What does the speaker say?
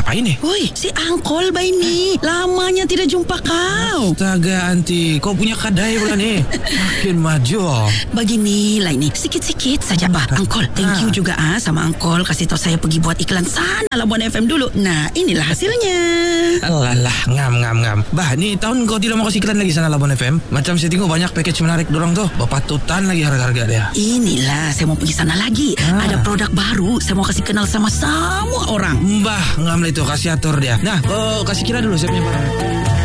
ngapain nih? Woi, si Angkol bay ni. Lamanya tidak jumpa kau. Astaga Anti, kau punya kadai pula nih. Makin maju. Begini lah ini, sikit-sikit saja bah. Angkol, thank you juga sama Angkol kasih tahu saya pergi buat iklan sana Labuan FM dulu. Nah, inilah hasilnya. Alah, ngam. Bah, nih tahun kau tidak mau kasih iklan lagi sana Labuan FM. Macam saya tengok banyak package menarik dorang tuh. Bapatutan lagi harga-harga dia. Inilah, saya mau pergi sana lagi. Ada produk baru, saya mau kasih kenal sama semua orang. Mbah, ngam lah itu, kasih atur dia. Nah, kasih kira dulu siapnya barang.